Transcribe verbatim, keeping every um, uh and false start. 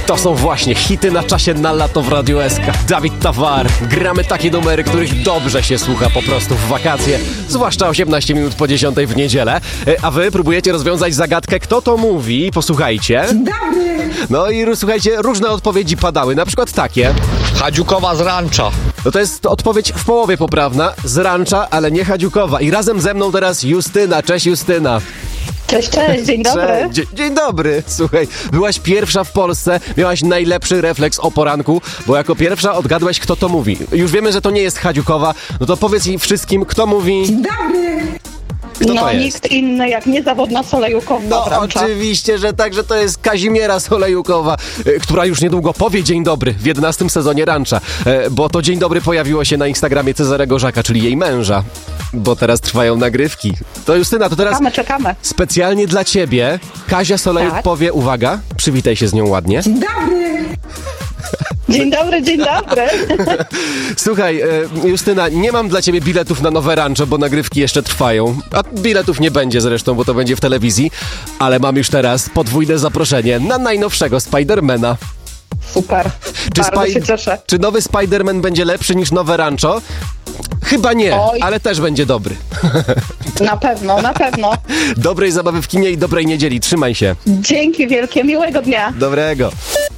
To są właśnie hity na czasie na lato w Radiu S K. Dawid Tawar. Gramy takie numery, których dobrze się słucha po prostu w wakacje, zwłaszcza osiemnaście minut po dziesiątej w niedzielę. A wy próbujecie rozwiązać zagadkę, kto to mówi. Posłuchajcie. Dobry! No i słuchajcie, różne odpowiedzi padały, na przykład takie. Hadziukowa z rancza. No to jest odpowiedź w połowie poprawna, z rancza, ale nie Hadziukowa. I razem ze mną teraz Justyna. Cześć Justyna. Cześć, cześć, dzień dobry. Cześć. Dzień, dzień dobry. Słuchaj, byłaś pierwsza w Polsce, miałaś najlepszy refleks o poranku, bo jako pierwsza odgadłaś, kto to mówi. Już wiemy, że to nie jest Hadziukowa, no to powiedz jej wszystkim, kto mówi... Dzień dobry! Kto no to jest? nikt inny jak niezawodna Solejukowa. No wręcza. oczywiście, że tak, że to jest Kazimiera Solejukowa, y, która już niedługo powie dzień dobry w jedenastym sezonie Rancza, y, bo to dzień dobry pojawiło się na Instagramie Cezarego Żaka, czyli jej męża, bo teraz trwają nagrywki. To Justyna, to teraz Czekamy, czekamy. specjalnie dla ciebie Kazia Solejuk Tak. powie, uwaga, przywitaj się z nią ładnie. Dzień dobry! Dzień dobry, dzień dobry. Słuchaj, e, Justyna, nie mam dla ciebie biletów na nowe Rancho, bo nagrywki jeszcze trwają. A biletów nie będzie zresztą, bo to będzie w telewizji. Ale mam już teraz podwójne zaproszenie na najnowszego Spidermana. Super, Czy, bardzo Spaj- się cieszę. czy nowy Spiderman będzie lepszy niż nowe Rancho? Chyba nie, Oj. ale też będzie dobry. Na pewno, na pewno. Dobrej zabawy w kinie i dobrej niedzieli. Trzymaj się. Dzięki wielkie, miłego dnia. Dobrego.